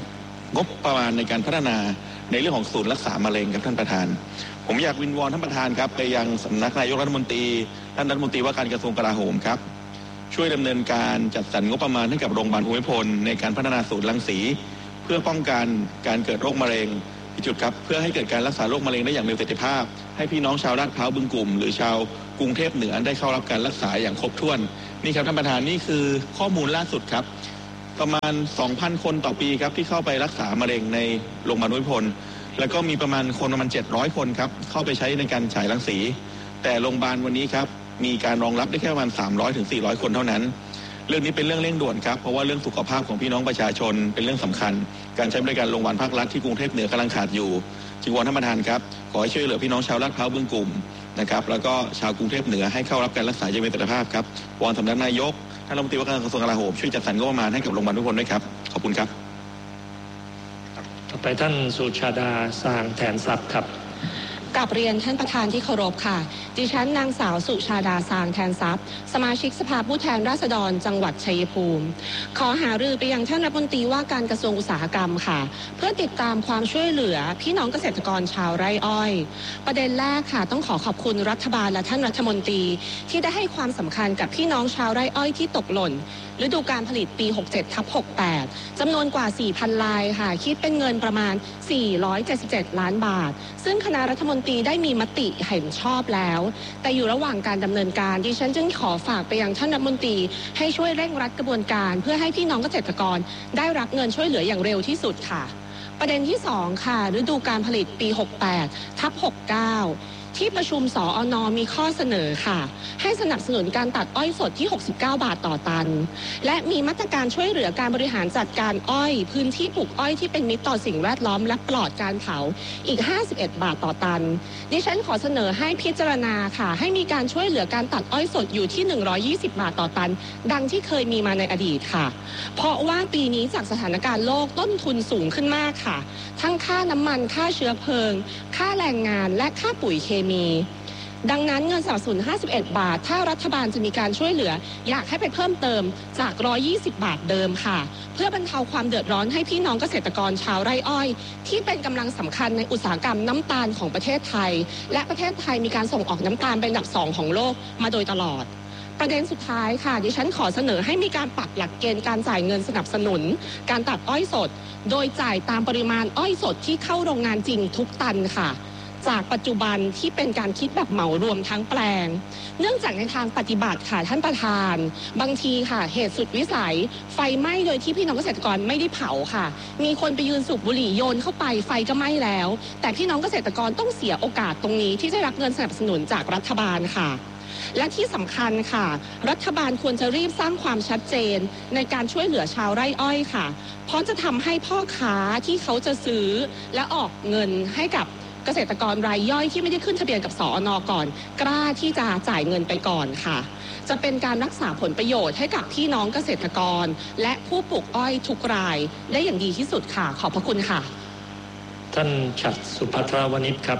งบประมาณในการพัฒนาในเรื่องของศูนย์รักษามะเร็งครับท่านประธานผมอยากวิงวอนท่านประธานครับไปยังสำนักนายกรัฐมนตรีท่านรัฐมนตรีว่าการกระทรวงกลาโหมครับช่วยดำเนินการจัดสรรงบประมาณให้กับโรงพยาบาลภูมิพลในการพัฒนาศูนย์รังสีเพื่อป้องกันการเกิดโรคมะเร็งที่จุดครับเพื่อให้เกิดการรักษาโรคมะเร็งได้อย่างมีประสิทธิภาพให้พี่น้องชาวลาดพร้าวบึงกลุ่มหรือชาวกรุงเทพเหนือได้เข้ารับการรักษาอย่างครบถ้วนนี่ครับท่านประธานนี่คือข้อมูลล่าสุดครับประมาณ สองพัน คนต่อปีครับที่เข้าไปรักษามะเร็งในโรงพยาบาลภูมิพลแล้วก็มีประมาณคนประมาณเจ็ดร้อยคนครับเข้าไปใช้ในการฉายรังสีแต่โรงพยาบาลวันนี้ครับมีการรองรับได้แค่ประมาณสามร้อยถึงสี่ร้อยคนเท่านั้นเรื่องนี้เป็นเรื่องเร่งด่วนครับเพราะว่าเรื่องสุขภาพของพี่น้องประชาชนเป็นเรื่องสำคัญการใช้บริการโรงพยาบาลภาครัฐที่กรุงเทพเหนือกำลังขาดอยู่จึงวอนท่านประธานครับขอให้ช่วยเหลือพี่น้องชาวลาดพร้าวบึงกลุ่มนะครับแล้วก็ชาวกรุงเทพเหนือให้เข้ารับการรักษาอย่างมีประสิทธิภาพครับวอนสำนักนายกท่านรัฐมนตรีว่าการกระทรวงกลาโหมช่วยจัดสรรงบประมาณให้กับโรงพยาบาลทุกคนด้วยครับขอบคุณครับต่อไปท่านสุชาดาสร้างแทนทรัพย์ครับกลับเรียนท่านประธานที่เคารพค่ะดิฉันนางสาวสุชาดาสางแทนทรัพย์สมาชิกสภาผู้แทนราษฎรจังหวัดชัยภูมิขอหารือไปยังท่านรัฐมนตรีว่าการกระทรวงอุตสาหกรรมค่ะเพื่อติดตามความช่วยเหลือพี่น้องเกษตรกรชาวไร่อ้อยประเด็นแรกค่ะต้องขอขอบคุณรัฐบาลและท่านรัฐมนตรีที่ได้ให้ความสำคัญกับพี่น้องชาวไร่อ้อยที่ตกหล่นฤดูการผลิตปี หกเจ็ดทับหกแปด จำนวนกว่า สี่พัน ลายค่ะคิดเป็นเงินประมาณ สี่ร้อยเจ็ดสิบเจ็ด ล้านบาทซึ่งคณะรัฐมนตรีได้มีมติเห็นชอบแล้วแต่อยู่ระหว่างการดำเนินการดิฉันจึงขอฝากไปยังท่านรัฐมนตรีให้ช่วยเร่งรัดกระบวนการเพื่อให้พี่น้องเกษตรกรได้รับเงินช่วยเหลืออย่างเร็วที่สุดค่ะประเด็นที่สองค่ะฤดูการผลิตปี หกแปดทับหกเก้าที่ประชุมสอน.มีข้อเสนอค่ะให้สนับสนุนการตัดอ้อยสดที่หกสิบเก้าบาทต่อตันและมีมาตรการช่วยเหลือการบริหารจัดการอ้อยพื้นที่ปลูกอ้อยที่เป็นมิตรต่อสิ่งแวดล้อมและปลอดการเผาอีกห้าสิบเอ็ดบาทต่อตันดิฉันขอเสนอให้พิจารณาค่ะให้มีการช่วยเหลือการตัดอ้อยสดอยู่ที่หนึ่งร้อยยี่สิบบาทต่อตันดังที่เคยมีมาในอดีตค่ะเพราะว่าปีนี้จากสถานการณ์โลกต้นทุนสูงขึ้นมากค่ะทั้งค่าน้ำมันค่าเชื้อเพลิงค่าแรงงานและค่าปุ๋ยเคมีดังนั้นเงินสนับสนุนห้าสิบเอ็ดบาทถ้ารัฐบาลจะมีการช่วยเหลืออยากให้ไปเพิ่มเติมจากหนึ่งร้อยยี่สิบบาทเดิมค่ะเพื่อบรรเทาความเดือดร้อนให้พี่น้องเกษตรกรชาวไร่อ้อยที่เป็นกำลังสำคัญในอุตสาหกรรมน้ำตาลของประเทศไทยและประเทศไทยมีการส่งออกน้ำตาลเป็นอันดับสองของโลกมาโดยตลอดประเด็นสุดท้ายค่ะดิฉันขอเสนอให้มีการปรับหลักเกณฑ์การจ่ายเงินสนับสนุนการตัดอ้อยสดโดยจ่ายตามปริมาณอ้อยสดที่เข้าโรงงานจริงทุกตันค่ะจากปัจจุบันที่เป็นการคิดแบบเหมารวมทั้งแปลงเนื่องจากในทางปฏิบัติค่ะท่านประธานบางทีค่ะเหตุสุดวิสัยไฟไหม้โดยที่พี่น้องเกษตรกรไม่ได้เผาค่ะมีคนไปยืนสูบบุหรี่โยนเข้าไปไฟก็ไหม้แล้วแต่พี่น้องเกษตรกรต้องเสียโอกาสตรงนี้ที่จะรับเงินสนับสนุนจากรัฐบาลค่ะและที่สำคัญค่ะรัฐบาลควรจะรีบสร้างความชัดเจนในการช่วยเหลือชาวไร่อ้อยค่ะเพราะจะทำให้พ่อค้าที่เขาจะซื้อและออกเงินให้กับเกษตรกรรายย่อยที่ไม่ได้ขึ้นทะเบียนกับสอน.ก่อนกล้าที่จะจ่ายเงินไปก่อนค่ะจะเป็นการรักษาผลประโยชน์ให้กับพี่น้องเกษตรกรและผู้ปลูกอ้อยทุกรายได้อย่างดีที่สุดค่ะขอบพระคุณค่ะท่านฉัตรสุภัทรวณิชครับ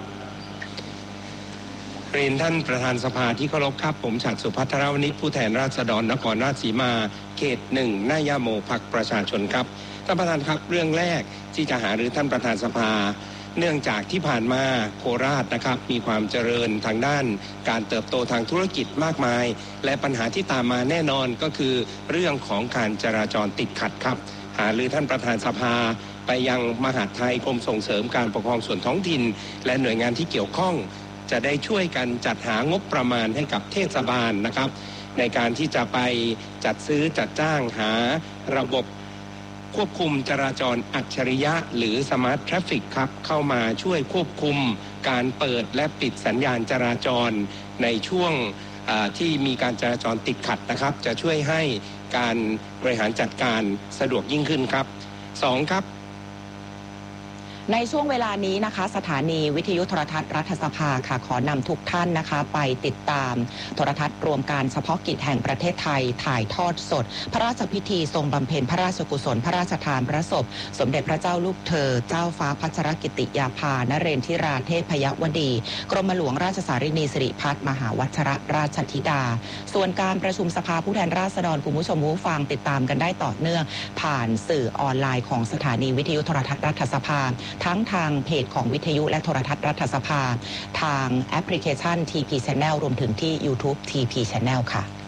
เรียนท่านประธานสภาที่เคารพครับผมฉัตรสุภัทรวณิชผู้แทนราษฎรนครราชสีมาเขตหนึ่งหน้ายาโมพรรคประชาชนครับท่านประธานครับเรื่องแรกที่จะหารือท่านประธานสภาเนื่องจากที่ผ่านมาโคราชนะครับมีความเจริญทางด้านการเติบโตทางธุรกิจมากมายและปัญหาที่ตามมาแน่นอนก็คือเรื่องของการจราจรติดขัดครับหารือท่านประธานสภาไปยังมหาดไทยกรมส่งเสริมการปกครองส่วนท้องถิ่นและหน่วยงานที่เกี่ยวข้องจะได้ช่วยกันจัดหางบประมาณให้กับเทศบาลนะครับในการที่จะไปจัดซื้อจัดจ้างหาระบบควบคุมจราจรอัจฉริยะหรือสมาร์ททราฟฟิกครับเข้ามาช่วยควบคุมการเปิดและปิดสัญญาณจราจรในช่วงที่มีการจราจรติดขัดนะครับจะช่วยให้การบริหารจัดการสะดวกยิ่งขึ้นครับสองครับในช่วงเวลานี้นะคะสถานีวิทยุโทรทัศน์รัฐสภาค่ะขอนำทุกท่านนะคะไปติดตามโทรทัศน์รวมการเฉพาะกิจแห่งประเทศไทยถ่ายทอดสดพระราชพิธีทรงบำเพ็ญพระราชกุศลพระราชทานพระศพสมเด็จพระเจ้าลูกเธอเจ้าฟ้าพัชรกิติยาภานเรนทิราเทพยวดีกรมหลวงราชสารินีสิริพัฒน์มหาวัชรราชธิดาส่วนการประชุมสภาผู้แทนราษฎรคุณผู้ชมผู้ฟังติดตามกันได้ต่อเนื่องผ่านสื่อออนไลน์ของสถานีวิทยุโทรทัศน์รัฐสภาทั้งทางเพจของวิทยุและโทรทัศน์รัฐสภาทางแอปพลิเคชัน ที พี Channel รวมถึงที่ YouTube ที พี Channel ค่ะ